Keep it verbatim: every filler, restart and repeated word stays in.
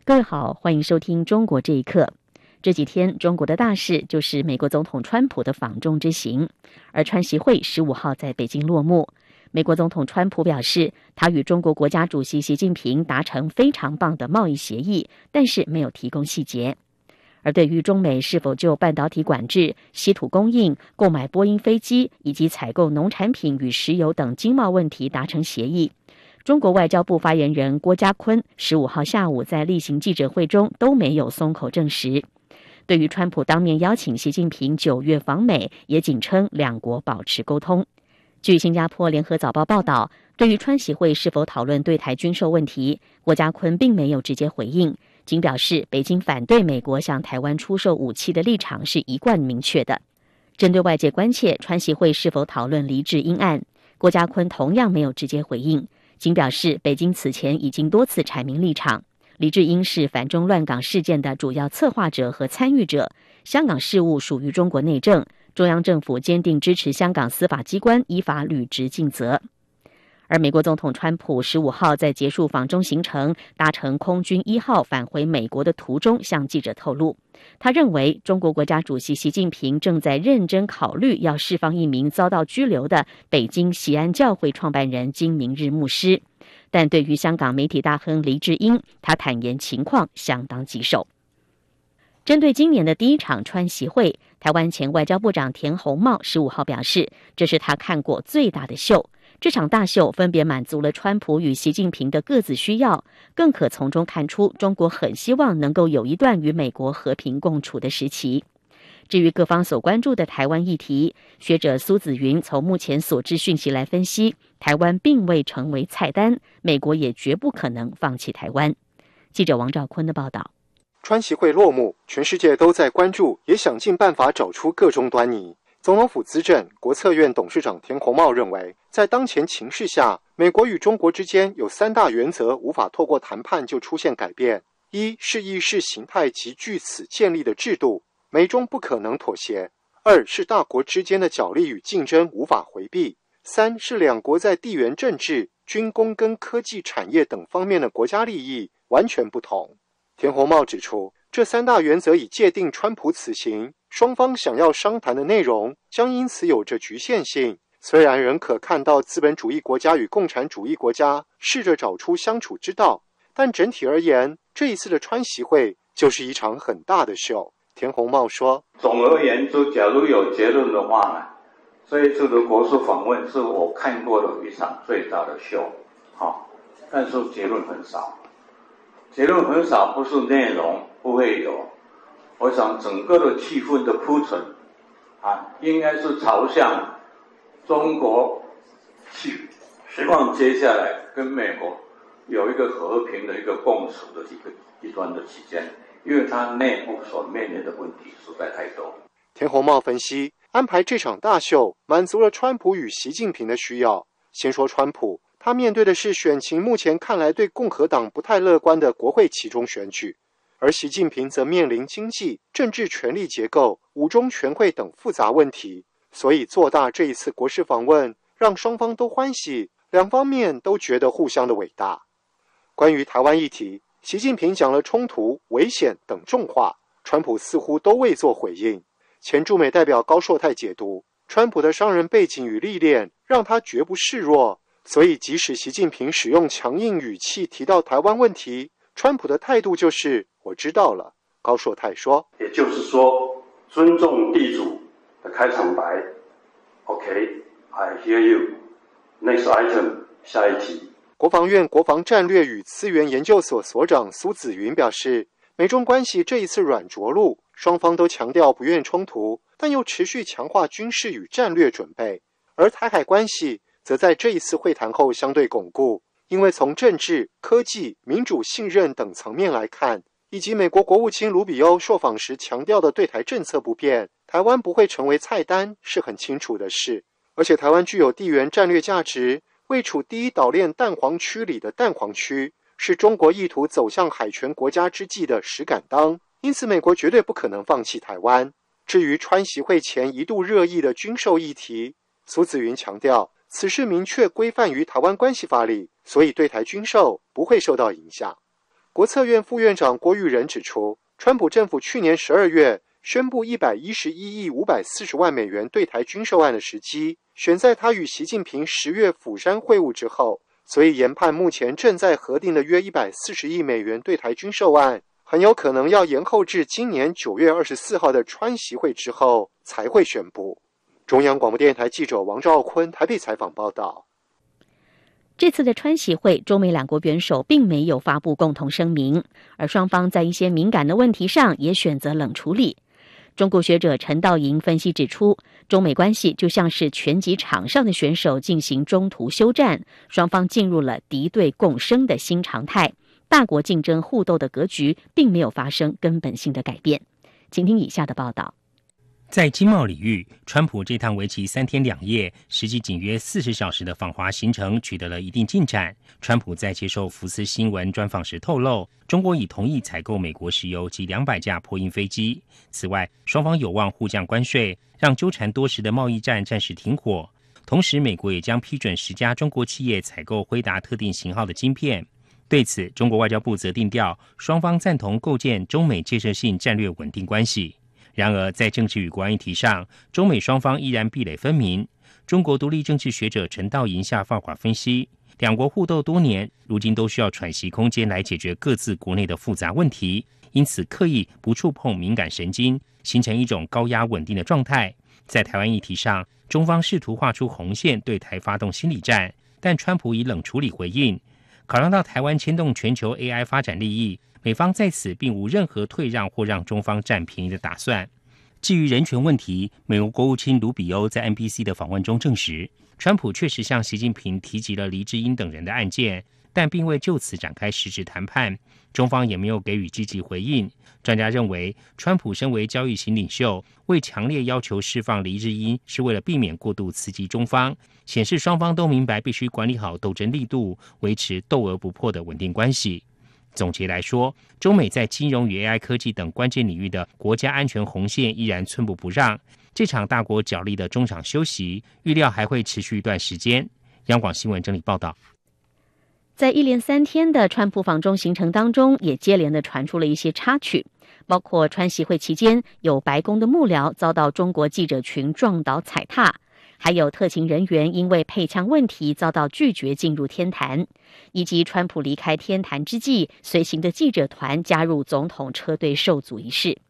各位好，欢迎收听中国这一刻。这几天中国的大事就是美国总统川普的访中之行，而川习会十五号在北京落幕。美国总统川普表示，他与中国国家主席习近平达成非常棒的贸易协议，但是没有提供细节。而对于中美是否就半导体管制、稀土供应、购买波音飞机以及采购农产品与石油等经贸问题达成协议，中国外交部发言人郭家坤十五号下午在例行记者会中都没有松口证实。对于川普当面邀请习近平九月访美，也仅称两国保持沟通。据新加坡联合早报报道，对于川习会是否讨论对台军售问题，郭家坤并没有直接回应，仅表示北京反对美国向台湾出售武器的立场是一贯明确的。针对外界关切川习会是否讨论黎智英案，郭家坤同样没有直接回应，仅表示北京此前已经多次阐明立场，黎智英是反中乱港事件的主要策划者和参与者，香港事务属于中国内政，中央政府坚定支持香港司法机关依法履职尽责。而美国总统川普十五号在结束访中行程，搭乘空军一号返回美国的途中向记者透露，他认为中国国家主席习近平正在认真考虑要释放一名遭到拘留的北京西安教会创办人金明日牧师，但对于香港媒体大亨黎智英，他坦言情况相当棘手。针对今年的第一场川习会，台湾前外交部长田宏茂十五号表示，这是他看过最大的秀。这场大秀分别满足了川普与习近平的各自需要，更可从中看出中国很希望能够有一段与美国和平共处的时期。至于各方所关注的台湾议题，学者苏子云从目前所知讯息来分析，台湾并未成为菜单，美国也绝不可能放弃台湾。记者王兆坤的报道。 川习会落幕，全世界都在关注，也想尽办法找出各种端倪。总统府资政、国策院董事长田宏茂认为，在当前情势下，美国与中国之间有三大原则无法透过谈判就出现改变：一是意识形态及据此建立的制度，美中不可能妥协；二是大国之间的角力与竞争无法回避；三是两国在地缘政治、军工跟科技产业等方面的国家利益完全不同。田宏茂指出，这三大原则已界定川普此行，双方想要商谈的内容将因此有着局限性。虽然仍可看到资本主义国家与共产主义国家试着找出相处之道，但整体而言，这一次的川习会就是一场很大的秀。田宏茂说， 总而言之，假如有结论的话呢，这一次的国事访问是我看过的一场最大的秀，好，但是结论很少。结论很少不是内容不会有，我想整个的气氛的铺陈啊，应该是朝向中国去，希望接下来跟美国有一个和平的一个共处的一个一段的期间，因为它内部所面临的问题实在太多。 田宏茂分析，安排这场大秀满足了川普与习近平的需要。先说川普，他面对的是选情目前看来对共和党不太乐观的国会期中选举，而习近平则面临经济、政治权力结构、五中全会等复杂问题，所以做大这一次国事访问，让双方都欢喜，两方面都觉得互相的伟大。关于台湾议题，习近平讲了冲突、危险等重话，川普似乎都未做回应。前驻美代表高硕泰解读，川普的商人背景与历练让他绝不示弱，所以即使习近平使用强硬语气提到台湾问题，川普的态度就是我知道了。高硕泰说， 也就是说尊重地主的开场白。 OK, I hear you. Next item, 下一题。 国防院国防战略与资源研究所所长苏子云表示，美中关系这一次软着陆，双方都强调不愿冲突，但又持续强化军事与战略准备。而台海关系则在这一次会谈后相对巩固，因为从政治、科技、民主信任等层面来看，以及美国国务卿卢比欧受访时强调的对台政策不变，台湾不会成为菜单是很清楚的事。而且台湾具有地缘战略价值，位处第一岛链蛋黄区里的蛋黄区，是中国意图走向海权国家之际的石敢当，因此美国绝对不可能放弃台湾。至于川习会前一度热议的军售议题，苏子云强调，此事明确规范于台湾关系法里，所以对台军售不会受到影响。 国策院副院长郭玉仁指出，川普政府去年十二月宣布一百一十一亿五百四十万美元对台军售案的时机，选在他与习近平十月釜山会晤之后，所以研判目前正在核定的约一百四十亿美元对台军售案，很有可能要延后至今年九月二十四号的川习会之后才会宣布。中央广播电台记者王兆坤台北采访报道。 这次的川习会，中美两国元首并没有发布共同声明，而双方在一些敏感的问题上也选择冷处理。中国学者陈道营分析指出，中美关系就像是拳击场上的选手进行中途休战，双方进入了敌对共生的新常态，大国竞争互斗的格局并没有发生根本性的改变。请听以下的报道。 在经贸领域，川普这趟为期三天两夜、实际仅约四十小时的访华行程取得了一定进展。川普在接受福斯新闻专访时透露，中国已同意采购美国石油及两百架波音飞机。此外，双方有望互降关税，让纠缠多时的贸易战暂时停火。同时，美国也将批准十家中国企业采购辉达特定型号的晶片。对此，中国外交部则定调，双方赞同构建中美建设性战略稳定关系。然而，在政治与国安议题上，中美双方依然壁垒分明。中国独立政治学者陈道营下放法分析，两国互斗多年，如今都需要喘息空间来解决各自国内的复杂问题，因此刻意不触碰敏感神经，形成一种高压稳定的状态。在台湾议题上，中方试图画出红线，对台发动心理战，但川普以冷处理回应。考量到台湾牵动全球 A I 发展利益，美方在此并无任何退让或让中方占便宜的打算。至于人权问题，美国国务卿卢比欧在 N B C 的访问中证实，川普确实向习近平提及了黎智英等人的案件，但并未就此展开实质谈判，中方也没有给予积极回应。专家认为，川普身为交易型领袖，为强烈要求释放黎智英，是为了避免过度刺激中方，显示双方都明白必须管理好斗争力度，维持斗而不破的稳定关系。总结来说，中美在金融与 A I 科技等关键领域的国家安全红线依然寸步不让。这场大国角力的中场休息，预料还会持续一段时间。央广新闻整理报道。 在一连三天的川普访中行程当中，也接连的传出了一些插曲，包括川习会期间有白宫的幕僚遭到中国记者群撞倒踩踏，还有特勤人员因为配枪问题遭到拒绝进入天坛，以及川普离开天坛之际，随行的记者团加入总统车队受阻一事。